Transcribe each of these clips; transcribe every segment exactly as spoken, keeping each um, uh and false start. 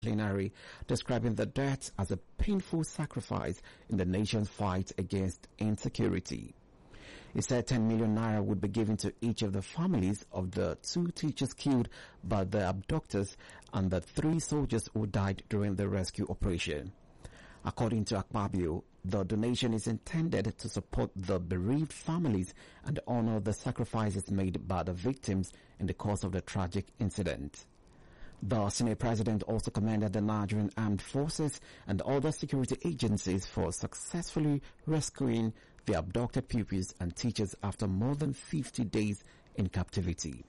plenary, describing the death as a painful sacrifice in the nation's fight against insecurity. He said ten million naira would be given to each of the families of the two teachers killed by the abductors and the three soldiers who died during the rescue operation. According to Akpabio, the donation is intended to support the bereaved families and honor the sacrifices made by the victims in the course of the tragic incident. The Senate President also commended the Nigerian Armed Forces and other security agencies for successfully rescuing the abducted pupils and teachers after more than fifty days in captivity.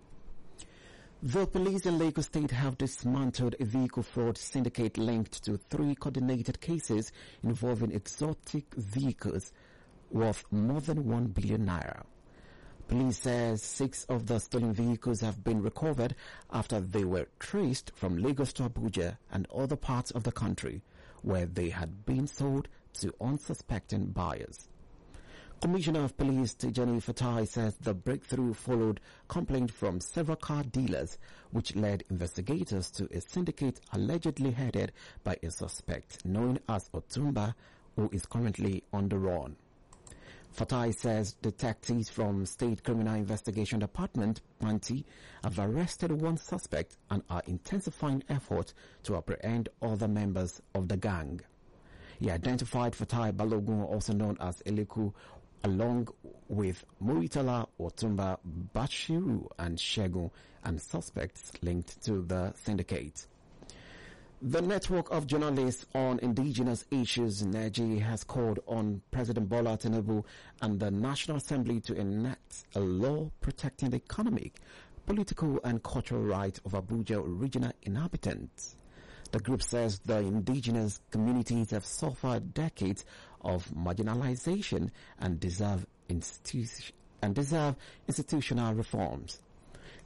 The police in Lagos State have dismantled a vehicle fraud syndicate linked to three coordinated cases involving exotic vehicles worth more than one billion naira. Police says six of the stolen vehicles have been recovered after they were traced from Lagos to Abuja and other parts of the country, where they had been sold to unsuspecting buyers. Commissioner of Police Tijani Fatai says the breakthrough followed complaint from several car dealers, which led investigators to a syndicate allegedly headed by a suspect known as Otumba, who is currently on the run. Fatai says detectives from State Criminal Investigation Department, P A N T I, have arrested one suspect and are intensifying efforts to apprehend other members of the gang. He identified Fatai Balogun, also known as Eliku, along with Muritala, Otumba, Bashiru and Shegun, and suspects linked to the syndicate. The Network of Journalists on Indigenous Issues, N E J I, has called on President Bola Tinubu and the National Assembly to enact a law protecting the economic, political and cultural rights of Abuja original inhabitants. The group says the indigenous communities have suffered decades of marginalization and deserve, institu- and deserve institutional reforms.